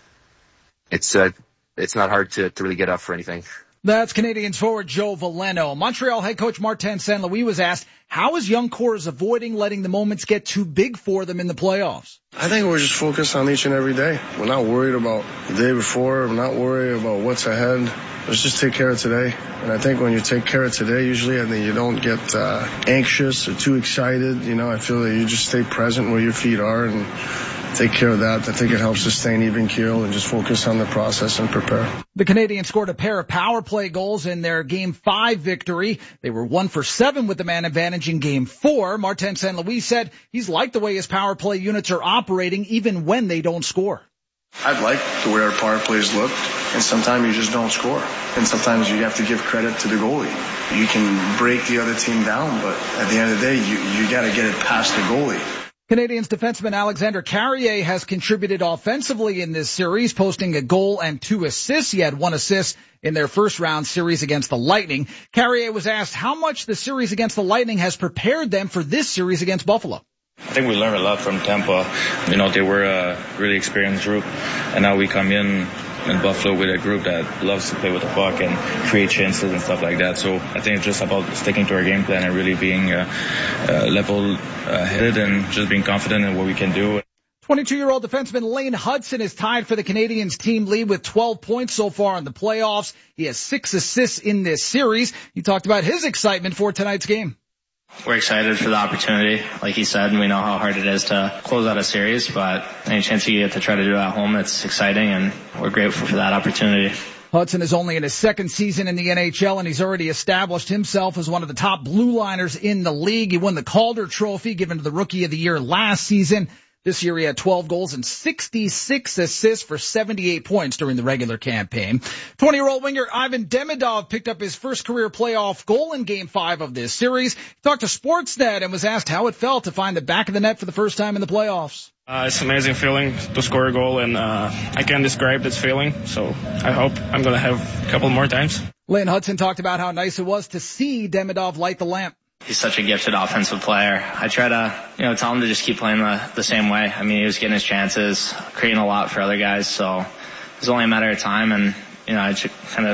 it's, uh, it's not hard to, to really get up for anything. That's Canadians forward Joe Veleno. Montreal head coach Martin Saint Louis was asked, how is young Coors avoiding letting the moments get too big for them in the playoffs? I think we're just focused on each and every day. We're not worried about the day before. We're not worried about what's ahead. Let's just take care of today. And I think when you take care of today, usually I think you don't get uh, anxious or too excited. You know, I feel that you just stay present where your feet are and take care of that. I think it helps sustain even keel and just focus on the process and prepare. The Canadians scored a pair of power play goals in their Game five victory. They were one for seven with the man advantage in Game four. Martin Saint Louis said he's liked the way his power play units are operating even when they don't score. I'd like the way our power plays look, and sometimes you just don't score. And sometimes you have to give credit to the goalie. You can break the other team down, but at the end of the day, you, you got to get it past the goalie. Canadians defenseman Alexander Carrier has contributed offensively in this series, posting a goal and two assists. He had one assist in their first round series against the Lightning. Carrier was asked how much the series against the Lightning has prepared them for this series against Buffalo. I think we learned a lot from Tampa. You know, they were a really experienced group, and now we come in in Buffalo with a group that loves to play with the puck and create chances and stuff like that. So I think it's just about sticking to our game plan and really being uh, uh, level-headed uh, and just being confident in what we can do. twenty-two-year-old defenseman Lane Hudson is tied for the Canadians team lead with twelve points so far in the playoffs. He has six assists in this series. He talked about his excitement for tonight's game. We're excited for the opportunity. Like he said, we know how hard it is to close out a series, but any chance you get to try to do it at home, it's exciting, and we're grateful for that opportunity. Hudson is only in his second season in the N H L, and he's already established himself as one of the top blue liners in the league. He won the Calder Trophy, given to the Rookie of the Year last season. This year he had twelve goals and sixty-six assists for seventy-eight points during the regular campaign. twenty-year-old winger Ivan Demidov picked up his first career playoff goal in Game five of this series. He talked to Sportsnet and was asked how it felt to find the back of the net for the first time in the playoffs. Uh, it's an amazing feeling to score a goal, and uh, I can't describe this feeling, so I hope I'm going to have a couple more times. Lane Hudson talked about how nice it was to see Demidov light the lamp. He's such a gifted offensive player. I try to, you know, tell him to just keep playing the, the same way. I mean, he was getting his chances, creating a lot for other guys, so it was only a matter of time, and, you know, I just kind of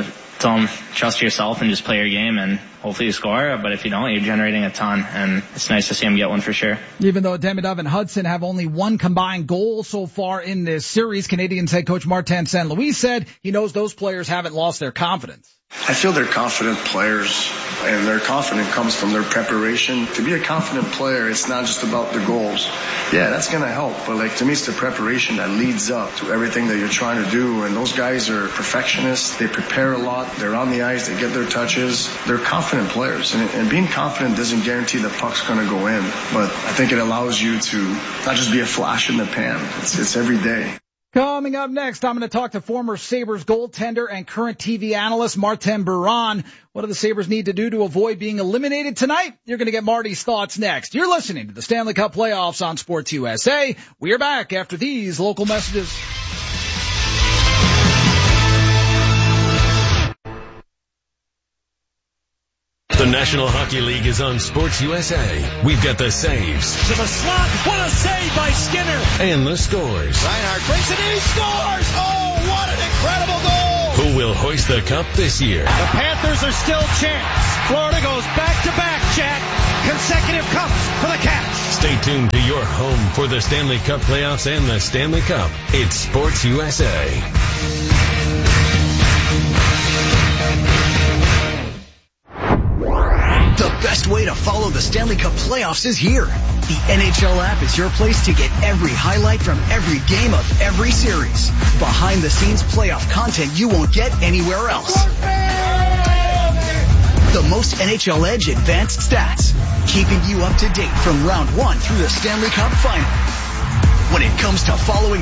tell them trust yourself and just play your game, and hopefully you score. But if you don't, you're generating a ton, and it's nice to see him get one for sure. Even though Demidov and Hudson have only one combined goal so far in this series, Canadiens head coach Martin Saint Louis said he knows those players haven't lost their confidence. I feel they're confident players, and their confidence comes from their preparation. To be a confident player, it's not just about the goals. Yeah, that's going to help, but like to me, it's the preparation that leads up to everything that you're trying to do. And those guys are perfectionists. They prepare a lot. They're on the ice. They get their touches. They're confident players, and, and being confident doesn't guarantee the puck's going to go in. But I think it allows you to not just be a flash in the pan. It's, it's every day. Coming up next, I'm going to talk to former Sabres goaltender and current T V analyst Martin Biron. What do the Sabres need to do to avoid being eliminated tonight? You're going to get Marty's thoughts next. You're listening to the Stanley Cup Playoffs on Sports U S A. We are back after these local messages. The National Hockey League is on Sports U S A. We've got the saves. To the slot. What a save by Skinner. And the scores. Reinhart brings it in. He scores. Oh, what an incredible goal. Who will hoist the cup this year? The Panthers are still champs. Florida goes back to back, Jack. Consecutive cups for the Cats. Stay tuned to your home for the Stanley Cup playoffs and the Stanley Cup. It's Sports U S A. The best way to follow the Stanley Cup playoffs is here. The N H L app is your place to get every highlight from every game of every series. Behind the scenes playoff content you won't get anywhere else. The most N H L Edge advanced stats, keeping you up to date from round one through the Stanley Cup final. When it comes to following